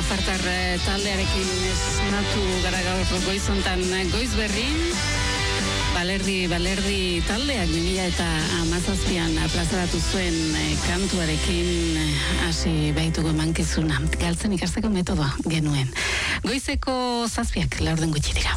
Nafartar taldearekin esnatu gara gaur goizontan goiz berrin. Balerdi taldeak 2017an plazaratu zuen kantuarekin hasi baituko emankizuna. Galtzen ikasteko metodoa genuen. Goizeko 7:00 laurden gutxi dira.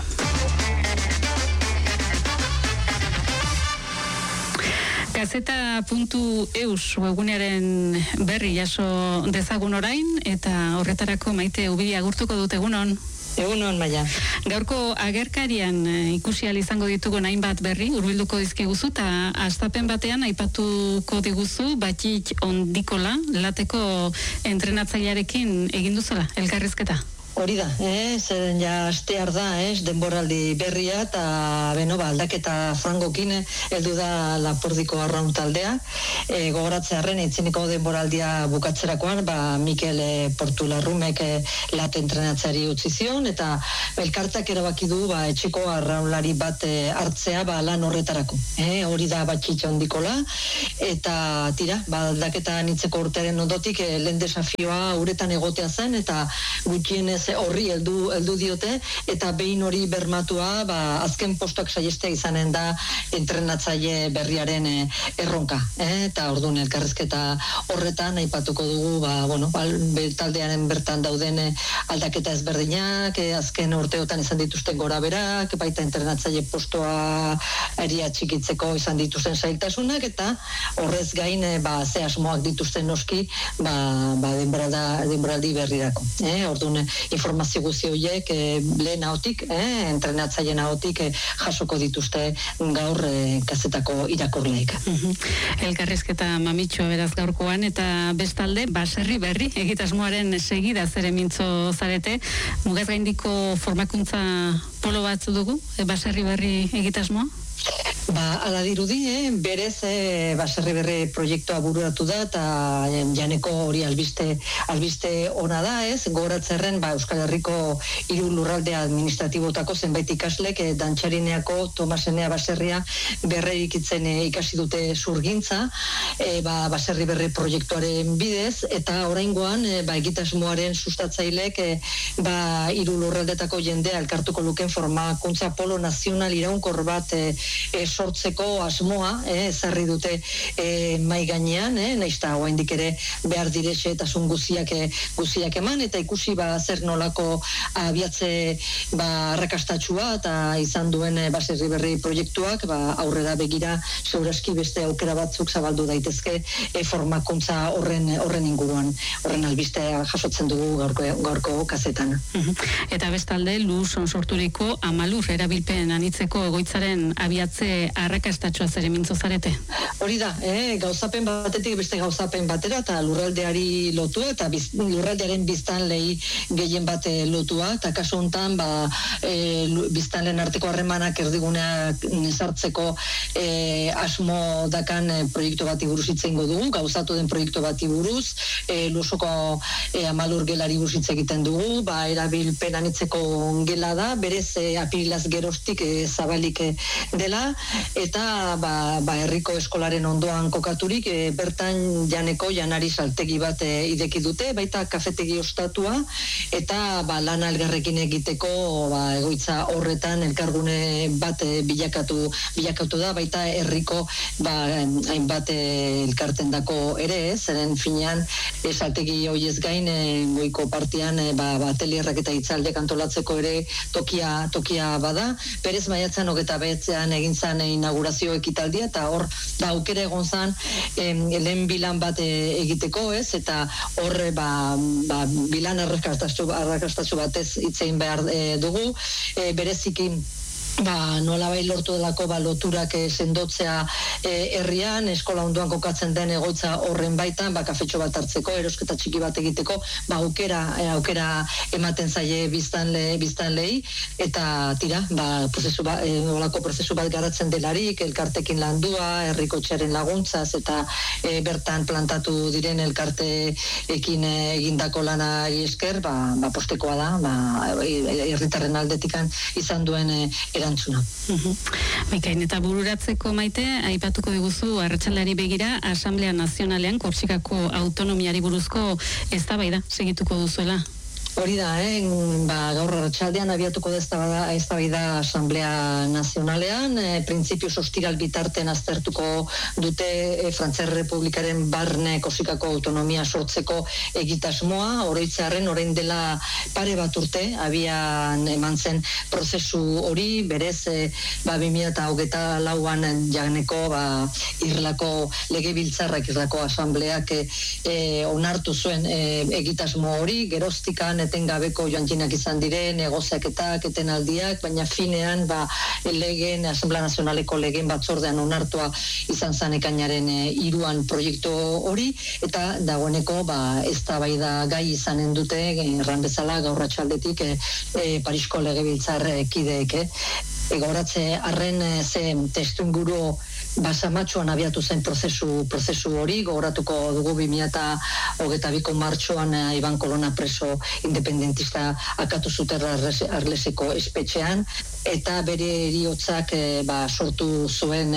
Gazeta.eus webgunearen berri jaso dezagun orain, eta horretarako Maite Ubiri agurtuko dut. Egunon. Egunon, Maia. Gaurko agerkarian ikusi ahal izango ditugun hainbat berri hurbilduko dizkiguzu, eta hastapen batean aipatuko diguzu Batxit Ondikola lateko entrenatzailearekin egin duzula elkarrizketa. Hori da, zeren ja astear da, denboraldi berria, eta aldaketa frangokin heldu da Lapordiko arraun taldea. Gogoratzearren itzineko denboraldia bukatzerakoan, Mikel Portularrumek late entrenatzeari utzi zion, eta elkartak erabaki du etxeko arraunlari bat hartzea lan horretarako. Hori da Batxit Ondikola, eta tira, aldaketa nitzeko urtearen ondotik lehen desafioa uretan egotea zen, eta gutxienez horri heldu diote, eta behin hori bermatua, azken postuak saiestea izanen da entrenatzaile berriaren erronka. Eta orduan elkarrizketa horretan aipatuko dugu, taldearen bertan dauden aldaketa ezberdinak, azken urteotan izan dituzten gora berak, baita entrenatzaile postua eria txikitzeko izan dituzten zailtasunak, eta horrez gain ze asmoak dituzten noski denboraldi berrirako. Orduan informazio guzti horiek lehen ahotik, entrenatzaileen ahotik jasoko dituzte gaur kazetako irakurleek. Elkarrizketa mamitxoa beraz gaurkoan, eta bestalde baserri berri egitasmoaren segida ere mintzo zarete. Mugaz gaindiko formakuntza polo bat dugu, baserri berri egitasmoa? Ala dirudi, berez baserri berri proiektua bururatu da, eta janeko hori albiste ona da, gogoratzerren Euskal Herriko 3 lurralde administratibotako zenbait ikaslek Dantxarineako Tomasenea baserria berrerikitzen ikasi dute zurgintza, baserri berri proiektuaren bidez, eta oraingoan egitasmoaren sustatzailek 3 lurraldetako jendea elkartuko luken formakuntza polo nazional iraunkor bat sortzeko asmoa ezarri dute mai gainean, naizta oraindik ere behar diretxe eta guziak eman, eta ikusi zer nolako abiatze arrakastatsua eta izan duen baserri berri proiektuak, aurrera begira segurazki beste aukera batzuk zabaldu daitezke formakuntza horren inguruan, horren albistea jasotzen dugu gaurko kazetan. Eta bestalde Luzon sorturiko Amalur erabilpen anitzeko egoitzaren abiatze arrakastatxoa ere mintzo zarete? Hori da, gauzapen batetik beste gauzapen batera, eta lurraldeari lotua, eta lurraldearen biztanlei gehien bat lotua, eta kasu honetan biztanleen arteko harremanak erdiguneak sartzeko asmo dakan proiektu bati buruz hitz egingo dugu, gauzatu den proiektu bati buruz, Lusoko Amalur gelari buruz hitz egiten dugu, erabilpen anitzeko gela da, berez apirilaz geroztik zabalik dela, eta herriko eskolaren ondoan kokaturik, bertan janari saltegi bat ideki dute, baita kafetegi ostatua, eta lana elgarrekin egiteko egoitza horretan elkargune bat bilakatu da, baita herriko hainbat elkarten dako ere, zeren finean saltegi hoiez gain goiko partian atelierrak eta hitzaldiak antolatzeko ere tokia bada. Perez maiatzan 29 egin zan inaugurazio ekitaldia, eta hor aukera egon zan lehen bilan bat egiteko, eta hor bilan arrakastatsu batez hitzein behar dugu, bereziki nola lortu delako loturak sendotzea herrian, eskola ondoan kokatzen den egoitza horren baitan, kafetxo bat hartzeko, erosketa txiki bat egiteko, aukera ematen zaie biztanlei, eta tira, olako prozesu bat garatzen delarik, elkartekin landua, herriko txaren laguntzaz, eta bertan plantatu diren elkarteekin egindako lanari esker, postekoa da, herritarren aldetikan izan duen erantzuna. Bikain, eta bururatzeko Maite, aipatuko diguzu arratsaldeari begira, Asamblea Nazionalean Korsikako autonomiari buruzko eztabaida segituko duzuela. Hori da, gaur arratsaldean abiatuko da eztabaida Asamblea Nazionalean, printzipioz ostiral bitartean aztertuko dute Frantziar Republikaren barne kosikako autonomia sortzeko egitasmoa, oroitzearren orain dela pare bat urte abian eman zen prozesu hori, berez 2024an janeko Irlako legebiltzarrak, Irlako Asambleak onartu zuen egitasmo hori, geroztikan etengabeko joantinak izan dire, negoziaketak, etenaldiak, baina finean legeen, Asamblea Nazionaleko legeen batzordean onartua izan zen ekainaren 3 proiektu hori, eta dagoeneko eztabaida gai izanen dute, erran bezala gaur atxaldetik Parisko legebiltzar kideek. Gaurratze arren ze testuinguru basamatxoan abiatu zen prozesu hori, gogoratuko dugu 2022ko martxoan Iban Kolona preso independentista akatu zuten Arleseko espetxean, eta bere heriotzak sortu zuen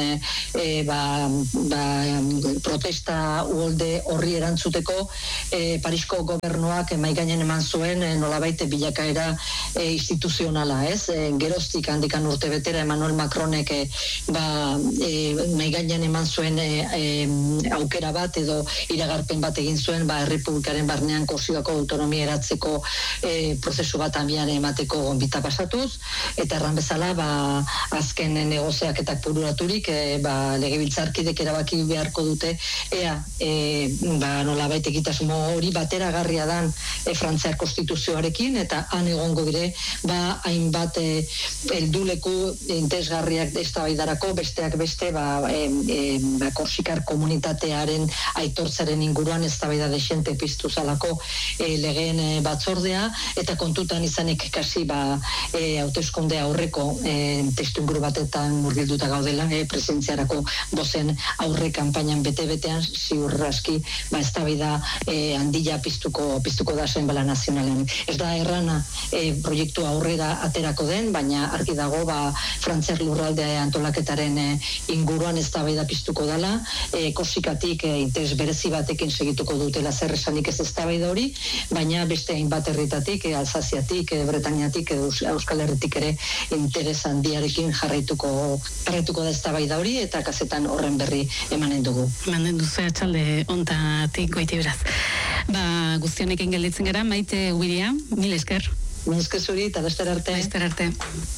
protesta uholde horri erantzuteko Parisko gobernuak maigainen eman zuen nolabait bilakaera instituzionala, geroztik handikan urte betera Emmanuel Macronek maigainen eman zuen aukera bat edo iragarpen bat egin zuen Errepublikaren barnean Korsikako autonomia eratzeko prozesu bat abian emateko gonbita pasatuz, eta erran bezala azken negoziaketak bururaturik legebiltzarkidek erabaki beharko dute ea nolabait egitasmo hori bateragarria dan Frantziar konstituzioarekin, eta han egongo dire hainbat helduleku interesgarriak eztabaidarako, besteak beste Korsikar komunitatearen aitortzaren inguruan eztabaida dexente piztu zalako legeen batzordea, eta kontutan izanik kasi hauteskunde aurreko testuinguru batetan murgilduta gaudela, presentziarako bozen aurre kanpainan bete-betean ziur aski eztabaida handia piztuko da Asamblea Nazionalean. Ez da errana proiektu aurrera aterako den, baina argi dago Frantziar lurralde antolaketaren inguruan eztabaida piztuko dela, Korsikatik interes berezi batekin segituko dutela zer esanik ez eztabaida hori, baina beste hainbat herritatik, Alsaziatik, Bretaniatik, Euskal Herritik ere interes handiarekin jarraituko da eztabaida hori, eta kazetan horren berri emanen dugu. Emanen duzu atxalde ontatik goiti beraz. Guztionekin gelditzen gara, Maite Ubiria, mil esker. Mil esker zuri, eta bester arte. Bester arte.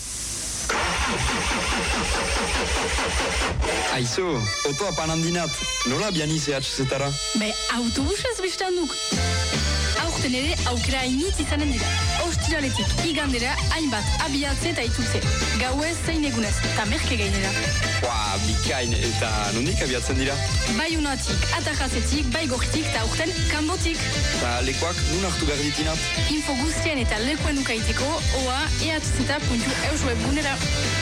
Aizu, otoa panandinat, nola bianize atxezetara? Autobusez bestan duk. Aurten ere aukera hainitz izanen dira. Ostiraletik igandera hainbat abiatze eta itutze. Gauez zein egunez, eta merke gainera. Bikain, eta nondik abiatzen dira? Bai unatik, atajazetik, bai gortik, eta aurten kanbotik. Eta lekuak nun hartu behar ditinat? Info guztien eta lekuen ukaiteko, oa eatzeta.eus webgunera.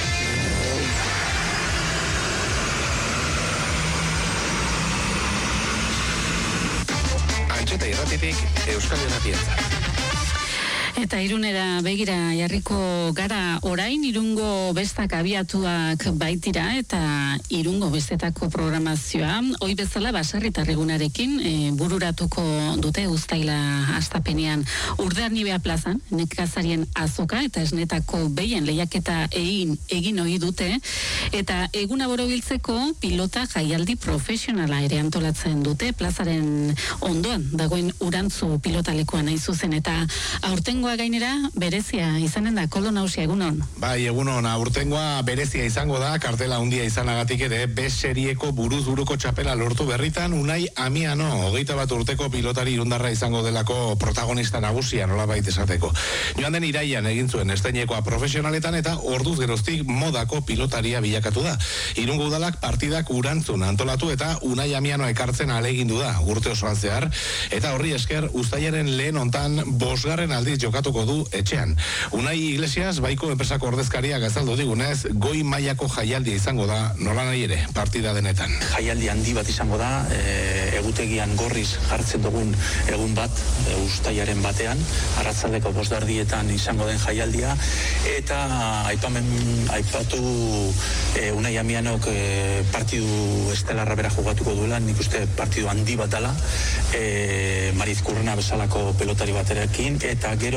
Antxeta irratitik Euskal Irratientzat. Eta Irunera begira jarriko gara orain, Irungo bestak abiatuak baitira, eta Irungo bestetako programazioa hoi bezala baserritarregunarekin bururatuko dute uztaila hastapenean Urdarnibea plazan, nekazarien azoka eta esnetako behien lehiaketa egin ohi dute, eta eguna borobiltzeko pilota jaialdi profesionala ere antolatzen dute plazaren ondoan dagoen Urantzu pilotalekuan nahi zuzen, eta aurtengoa gainera berezia izanen da. Koldo Nausia, egunon. Bai, egunon, aurtengoa berezia izango da, kartela handia izanagatik ere, beserieko buruz buruko txapela lortu berritan, Unai Amiano, 21 urteko pilotari irundarra izango delako protagonista nagusia, nolabait esateko. Joan den iraian egin zuen esteinekoa profesionaletan, eta orduz geroztik modako pilotaria bilakatu da. Irungo udalak partidak Urantzun antolatu, eta Unai Amiano ekartzen ahalegindu da urte osoan zehar, eta horri esker uztailaren lehen hontan 5. aldiz jokatuko du etxean. Unai Iglesias, baiko enpresako ordezkariak azaldu digunez, goi mailako jaialdia izango da, nola nahi ere, partida denetan. Jaialdi handi bat izango da, egutegian gorriz jartzen dugun egun bat, uztailaren batean, arratzaldeko 5:00 izango den jaialdia, eta aipatu Unai Amianok partidu estelarra bera jugatuko duela, nik uste partidu handi bat dela, Mariz Kurrena bezalako pelotari baterekin, eta gero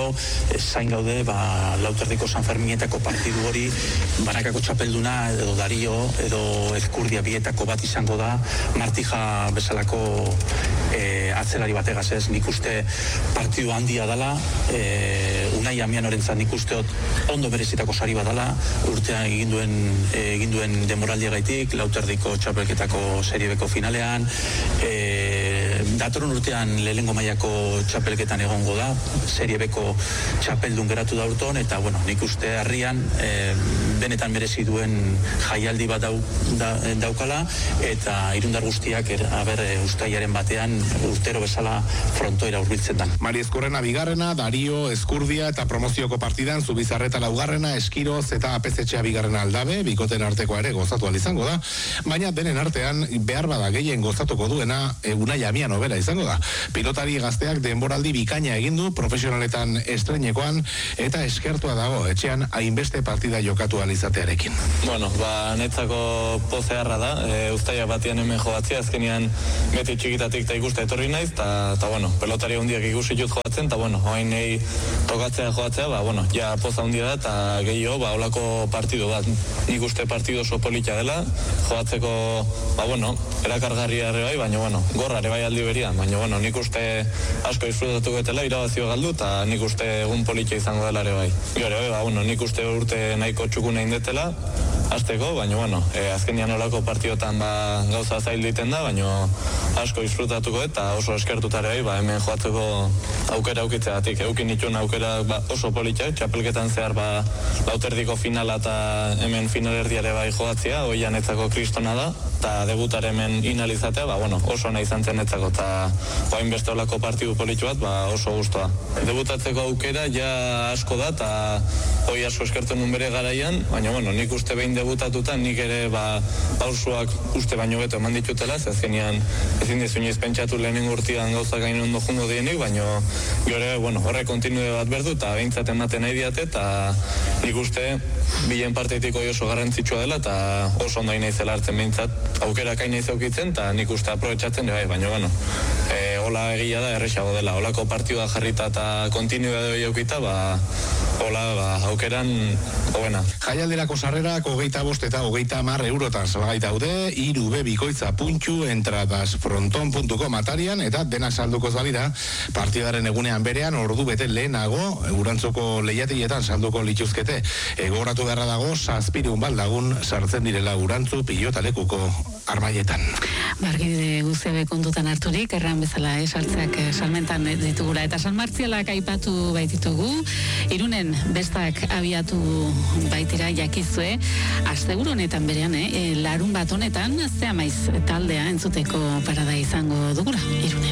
gero, zain gaude, Lauterdiko San Ferminetako partidu hori, banakako txapelduna, edo Dario, edo Ezkurdia bietako bat izango da, Martija bezalako atzelari bategaz ez, nik uste partidu handia dela, Unai Amianorentzat nik usteot ondo berezitako sari bat dela, urtean egin duen demoraldiagaitik, Lauterdiko txapelketako seriebeko finalean, datorren urtean lehengo mailako txapelketan egongo da, seriebeko txapeldun geratu da urton, eta bueno, nik uste herrian benetan merezi duen jaialdi bat daukala, eta irundar guztiak uztailaren batean urtero bezala frontoira hurbiltzen da. Mari Ezkurrena bigarrena, Dario, Ezkurdia eta promozioko partidan Zubizarreta laugarrena, Eskiroz eta Apezetxea bigarrena aldabe, bikoten artekoa ere gozatu izango da, baina denen artean behar bada gehien gozatuko duena Unai Amiano bera izango da. Pilotari gazteak denboraldi bikaina egin du profesionaletan estreinekoan eta eskertua dago etxean hainbeste partida jokatu izatearekin. Bueno, netzako pozearra da, uztaila batian hemen joatzea, azkenian beti txikitatik eta ikuste etorri naiz, eta bueno, pelotari handiak ikusi jut joatzen, eta bueno, hain nahi tokatzea joatzea, ja poza handia da, eta gehiago, holako partidu bat, nik uste partidu oso polita dela, joatzeko, erakargarria ere bai, baina gorra ere bai aldi berian, baina nik uste asko disfrutatuko etela, irabazio galdu, eta nik uste egun polita izango dela ere bai. Gero, nik uste urte nahiko txukuna indetela, azteko, baina azkenian olako partidotan gauza zail diten da, baina asko disfrutatuko eta oso eskertutare bai, hemen joatzeko aukera aukitzeatik. Eukin nituen aukera oso politxak, txapelketan zehar Lauterdiko finala eta hemen finalerdiare bai joatzea, oian etzako kristona da, eta debutare hemen inalizatea, oso nahi izan zen etzako, eta bain beste olako partidu politxu bat, oso guztua. Debutatzeko aukera ja asko da, eta hoi asko eskertu nun bere garaian, baina nik uste behin debutatutan, nik ere pausuak uste baino beto eman ditutela, azkenean ezin dizuinez pentsatu lehenen urtean gauzak gain ondo jungo dienik, baina gure, horre kontinude bat berdu, eta behintzat ematen nahi diate, eta nik uste bilen parteitiko oso garrantzitsua dela, eta oso ondo nahi zela hartzen behintzat, aukerak hain nahi zaukitzen, eta nik uste aprobetxatzen, baina hola egia da, errexago dela, holako partidua jarrita eta kontinuidade hori aukita, aukeran hobena. Jaialdirako sarrerak 25 eta 30 eurotan salgai daude, 3B bikoitza puntxu entradasfronton.com atarian, eta denak salduko balira, partidaren egunean berean, ordu bete lehenago, Urantzoko lehiatilietan salduko lituzkete. Gogoratu beharra dago, 700 lagun sartzen direla Urantzu pilotalekuko armaietan. Bargide guztiabe kontutan harturik, erran bezala sartzeak salmentan ditugula, eta San Martzialak aipatu baititugu, Irunen bestak abiatu baitira jakizue, asteburu honetan berean, larun bat honetan, Zeamaiz taldea entzuteko parada izango dugula, Irunen.